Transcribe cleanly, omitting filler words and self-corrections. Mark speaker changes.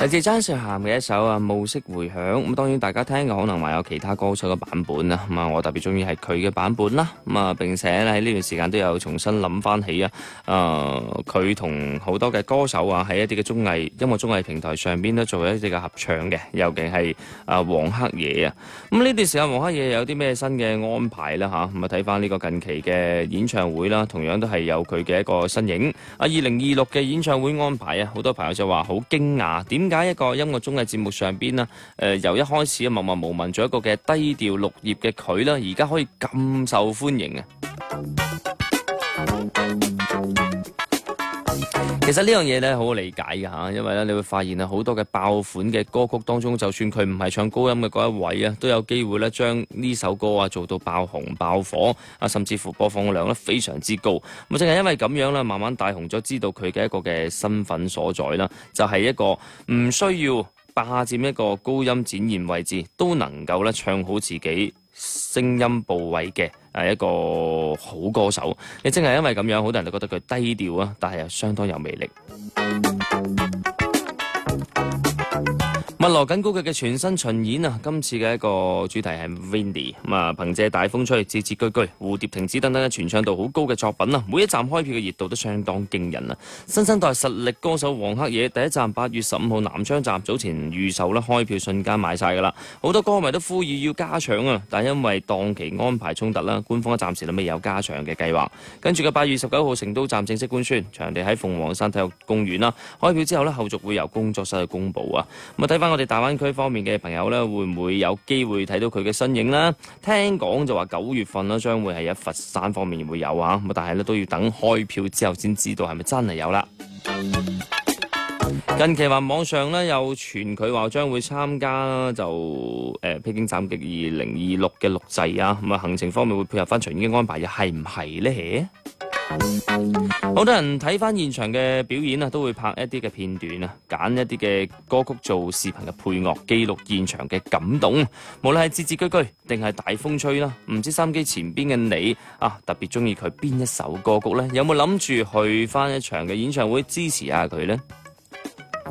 Speaker 1: 嚟自張韶涵嘅一首暮色回響。咁當然大家聽嘅可能話有其他歌手嘅版本啦。咁我特別中意係佢嘅版本啦。並且喺呢段時間都有重新諗翻起佢同好多嘅歌手喺一啲嘅音樂綜藝平台上邊都做一啲嘅合唱嘅，尤其係黃黑野。咁呢段時間黃黑野有啲咩新嘅安排啦？咁睇翻呢個近期嘅演唱會啦，同樣都係有佢嘅一個身影。2026嘅演唱會安排好多朋友就話好驚訝，點解一個音樂綜藝節目上邊由一開始默默無聞做一個嘅低調綠葉嘅佢啦，而家可以咁受歡迎啊！其實呢樣嘢好好理解嘅，因為你會發現好多嘅爆款嘅歌曲當中，就算佢唔係唱高音嘅嗰一位都有機會將呢首歌做到爆紅爆火甚至乎播放量非常之高。咁正係因為咁樣慢慢大紅咗，知道佢嘅一個嘅身份所在啦，就係一個唔需要霸佔一個高音展現位置，都能夠唱好自己聲音部位嘅一個好歌手。亦正係因為咁樣，好多人都覺得佢低調但係又相當有魅力。密鑼緊鼓佢嘅全新巡演今次嘅一個主題係 Windy。憑借大風吹、字字句句、蝴蝶停止等等嘅傳唱度好高嘅作品每一站開票嘅熱度都相當驚人。新生代實力歌手黃黑野第一站8月15號南昌站早前預售開票瞬間賣晒㗎啦，好多歌迷都呼籲要加場但因為檔期安排衝突官方暫時都未有加場嘅計劃。跟住嘅8月19號成都站正式官宣，場地喺鳳凰山體育公園開票之後後續會由工作室去公佈睇翻我哋大灣區方面嘅朋友會唔會有機會睇到佢嘅身影啦？聽講就話9月份將會係喺佛山方面會有但係都要等開票之後先知道係咪真係有啦。近期話網上有傳佢話將會參加披荊斬棘2026嘅錄製行程方面會配合翻巡演嘅安排，又係唔係呢？好多人睇翻現場嘅表演都會拍一啲嘅片段揀一啲嘅歌曲做視頻嘅配樂，記錄現場嘅感動。無論係字字句句定係大風吹啦，唔知收音機前邊嘅你特別中意佢邊一首歌曲呢？有冇諗住去翻一場嘅演唱會支持下佢呢？